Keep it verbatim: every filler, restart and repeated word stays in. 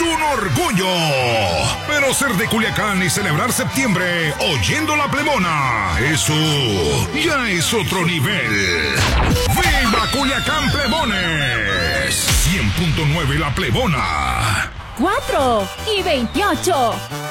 un orgullo. Pero ser de Culiacán y celebrar septiembre oyendo La Plebona, eso ya es otro nivel. ¡Viva Culiacán, plebones! cien punto nueve La Plebona. cuatro y veintiocho.